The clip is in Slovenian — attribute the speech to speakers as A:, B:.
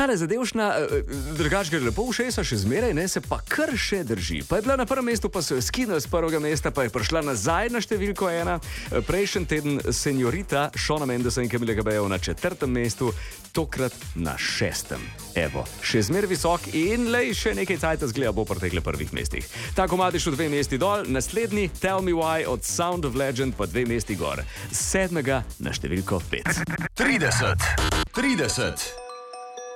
A: tale zadevšna, drugače gre lepo všesa, še zmeraj, ne, se pa kar še drži. Pa je bila na prvem mestu, pa so jo skinili z prvega mesta, pa je prišla nazaj na številko 1. Prejšnji teden Señorita Shawna Mendesa in Camila Cabello na 4. mestu, tokrat na 6. Evo, še zmeraj visok in lej, še nekaj cajta zgleda bo pri teh prvih mestih. Ta komad je šel 2 mesti dol, naslednji Tell Me Why od Sound of Legend pa 2 mesti gor. 7. na številko 5.
B: 30.